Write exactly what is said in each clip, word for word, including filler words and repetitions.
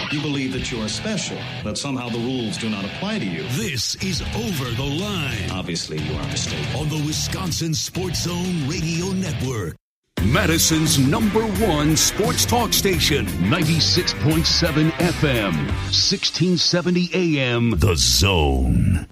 You believe that you are special, that somehow the rules do not apply to you. This is Over the Line. Obviously, you are mistaken. On the Wisconsin Sports Zone Radio Network. Madison's number one sports talk station, ninety-six point seven F M, sixteen seventy A M, The Zone.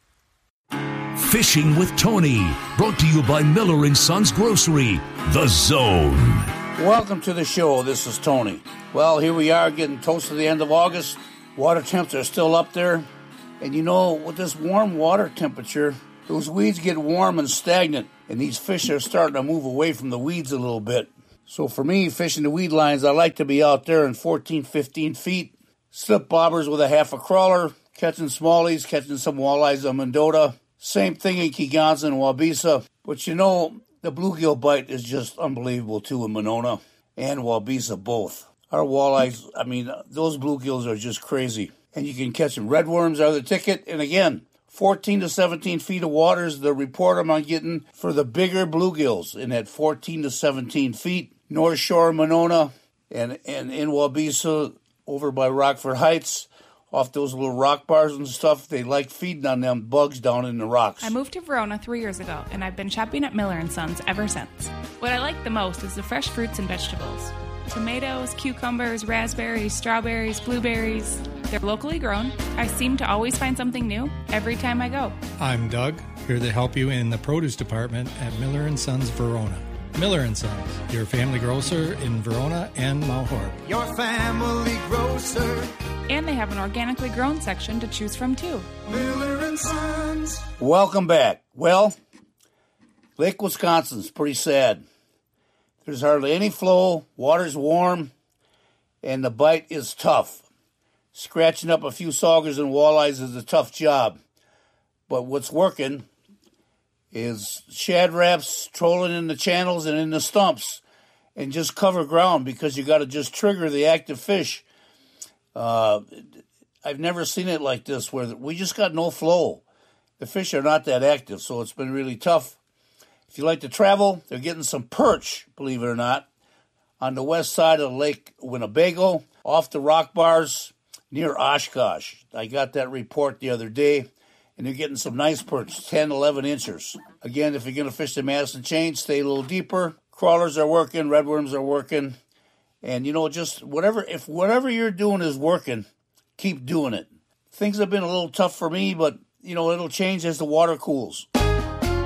Fishing with Tony, brought to you by Miller and Sons Grocery, The Zone. Welcome to the show. This is Tony. Well, here we are getting close to the end of August. Water temps are still up there. And you know, with this warm water temperature, those weeds get warm and stagnant, and these fish are starting to move away from the weeds a little bit. So for me, fishing the weed lines, I like to be out there in fourteen, fifteen feet, slip bobbers with a half a crawler, catching smallies, catching some walleyes on Mendota. Same thing in Kegonsa and Waubesa. But you know, the bluegill bite is just unbelievable too in Monona and Waubesa both. Our walleyes, I mean, those bluegills are just crazy. And you can catch them. Redworms are the ticket. And again, fourteen to seventeen feet of water is the report I'm getting for the bigger bluegills in that fourteen to seventeen feet. North Shore, Monona, and, and in Waubesa, over by Rockford Heights, off those little rock bars and stuff, they like feeding on them bugs down in the rocks. I moved to Verona three years ago, and I've been shopping at Miller and Sons ever since. What I like the most is the fresh fruits and vegetables. Tomatoes, cucumbers, raspberries, strawberries, blueberries. They're locally grown. I seem to always find something new every time I go. I'm Doug, here to help you in the produce department at Miller and Sons Verona. Miller and Sons, your family grocer in Verona and Mount Horeb. Your family grocer. And they have an organically grown section to choose from, too. Miller and Sons. Welcome back. Well, Lake Wisconsin's pretty sad. There's hardly any flow, water's warm, and the bite is tough. Scratching up a few saugers and walleyes is a tough job. But what's working is shad raps, trolling in the channels and in the stumps, and just cover ground because you got to just trigger the active fish. Uh, I've never seen it like this where we just got no flow. The fish are not that active, so it's been really tough. If you like to travel, they're getting some perch, believe it or not, on the west side of Lake Winnebago, off the rock bars near Oshkosh. I got that report the other day, and they're getting some nice perch, ten, eleven inchers. Again, if you're going to fish the Madison chain, stay a little deeper. Crawlers are working, redworms are working. And, you know, just whatever, if whatever you're doing is working, keep doing it. Things have been a little tough for me, but, you know, it'll change as the water cools.